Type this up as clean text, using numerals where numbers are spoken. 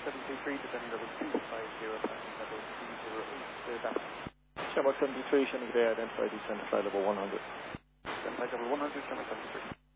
733, descending level 250, passing level 208, that. Shamrock 73, Shamrock Bay, identify descent flight level 100. Descent flight level 100, Shamrock 73.